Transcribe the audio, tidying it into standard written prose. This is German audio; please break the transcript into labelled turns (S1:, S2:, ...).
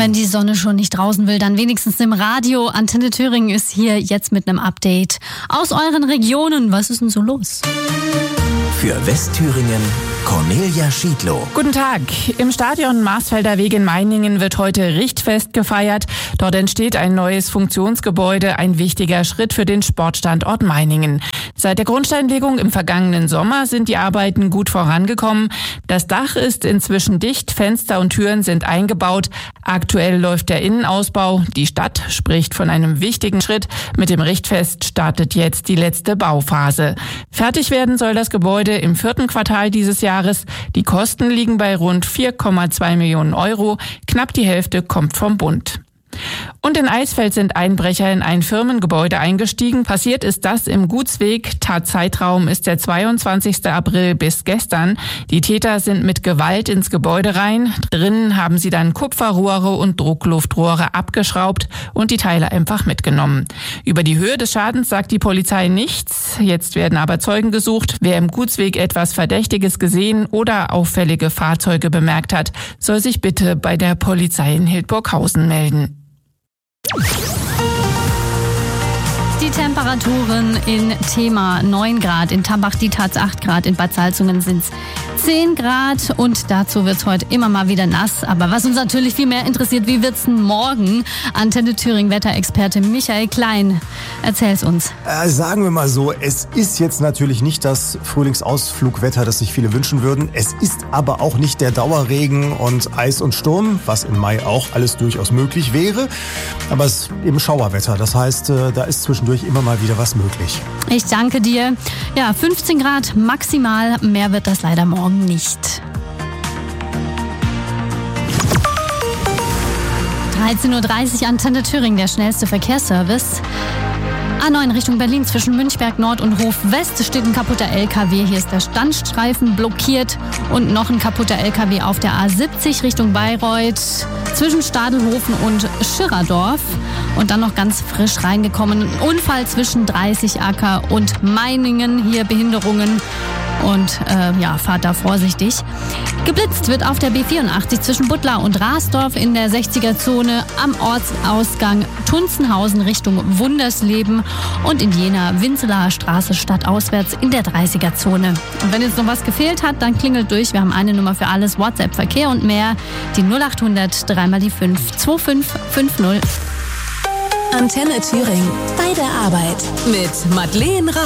S1: Wenn die Sonne schon nicht draußen will, dann wenigstens im Radio. Antenne Thüringen ist hier jetzt mit einem Update aus euren Regionen. Was ist denn so los?
S2: Für Westthüringen Cornelia Schiedlow.
S3: Guten Tag. Im Stadion Marsfelder Weg in Meiningen wird heute Richtfest gefeiert. Dort entsteht ein neues Funktionsgebäude, ein wichtiger Schritt für den Sportstandort Meiningen. Seit der Grundsteinlegung im vergangenen Sommer sind die Arbeiten gut vorangekommen. Das Dach ist inzwischen dicht, Fenster und Türen sind eingebaut. Aktuell läuft der Innenausbau. Die Stadt spricht von einem wichtigen Schritt. Mit dem Richtfest startet jetzt die letzte Bauphase. Fertig werden soll das Gebäude im 4. Quartal dieses Jahres. Die Kosten liegen bei rund 4,2 Millionen Euro. Knapp die Hälfte kommt vom Bund. Und in Eisfeld sind Einbrecher in ein Firmengebäude eingestiegen. Passiert ist das im Gutsweg. Tatzeitraum ist der 22. April bis gestern. Die Täter sind mit Gewalt ins Gebäude rein. Drinnen haben sie dann Kupferrohre und Druckluftrohre abgeschraubt und die Teile einfach mitgenommen. Über die Höhe des Schadens sagt die Polizei nichts. Jetzt werden aber Zeugen gesucht. Wer im Gutsweg etwas Verdächtiges gesehen oder auffällige Fahrzeuge bemerkt hat, soll sich bitte bei der Polizei in Hildburghausen melden.
S1: Die Temperaturen in Thema 9 Grad, in Tambach-Dietz 8 Grad, in Bad Salzungen sind es 10 Grad und dazu wird es heute immer mal wieder nass. Aber was uns natürlich viel mehr interessiert, wie wird's denn morgen? Antenne Thüringen Wetterexperte Michael Klein, erzähl's uns.
S4: Sagen wir mal so, es ist jetzt natürlich nicht das Frühlingsausflugwetter, das sich viele wünschen würden. Es ist aber auch nicht der Dauerregen und Eis und Sturm, was im Mai auch alles durchaus möglich wäre. Aber es ist eben Schauerwetter, das heißt, da ist zwischendurch immer mal wieder was möglich.
S1: Ich danke dir. Ja, 15 Grad maximal, mehr wird das leider morgen nicht. 13:30 Uhr Antenne Thüringen, der schnellste Verkehrsservice. A9 Richtung Berlin zwischen Münchberg Nord und Hof West steht ein kaputter LKW. Hier ist der Standstreifen blockiert und noch ein kaputter LKW auf der A70 Richtung Bayreuth zwischen Stadelhofen und Schirradorf. Und dann noch ganz frisch reingekommen, ein Unfall zwischen 30 Acker und Meiningen. Hier Behinderungen. Und fahrt da vorsichtig. Geblitzt wird auf der B84 zwischen Buttlar und Rasdorf in der 60er-Zone am Ortsausgang Tunzenhausen Richtung Wundersleben und in Jena Winzelaer Straße stadtauswärts in der 30er-Zone. Und wenn jetzt noch was gefehlt hat, dann klingelt durch. Wir haben eine Nummer für alles, WhatsApp, Verkehr und mehr. Die 0800 3 die 5 2550.
S5: Antenne Thüringen. Bei der Arbeit mit Madeleine